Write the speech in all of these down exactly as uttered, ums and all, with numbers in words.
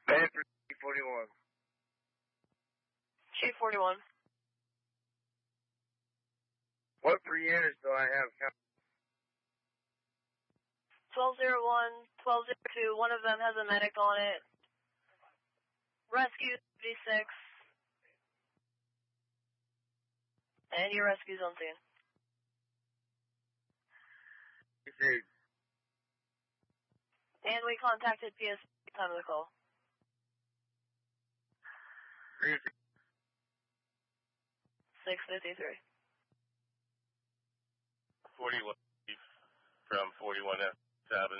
Man for G forty-one. G forty-one. What three units do I have? twelve oh one, twelve oh two, one of them has a medic on it. Rescue fifty-six. And your rescue's on scene. Received. And we contacted P S at the time of the call. Received. six fifty-three. forty-one from forty-one F seven.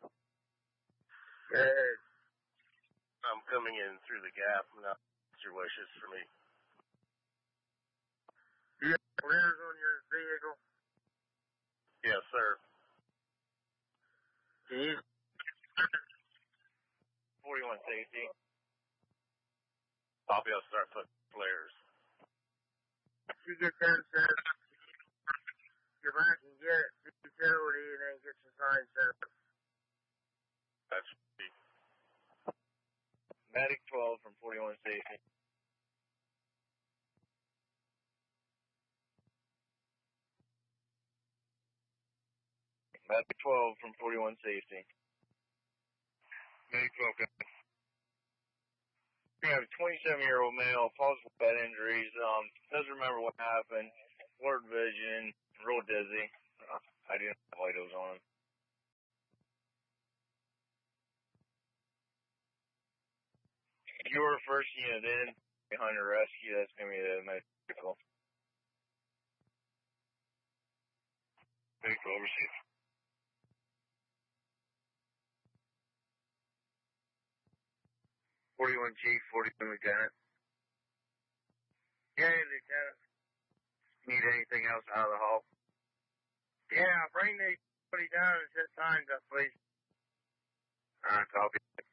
Good. I'm coming in through the gap. Now, what's your wishes for me? Do you have flares on your vehicle? Yes, sir. Can you? forty-one safety. I'll be able to start putting flares. You get them set up. If I can get the utility and then get some signs set up. That's me. Medic twelve from forty-one safety. Medic twelve from forty-one safety. Medic twelve, guys. We have a twenty-seven-year-old male, possible head injuries. Um, doesn't remember what happened. Blurred vision, real dizzy. Uh, I didn't have vitals on him. Your first unit in, behind a rescue, that's going to be the medical. Medical overseas. forty-one Chief, forty-one Lieutenant. Yeah, Lieutenant. Need anything else out of the hall? Yeah, bring the everybody down and set signs up, please. Alright, copy.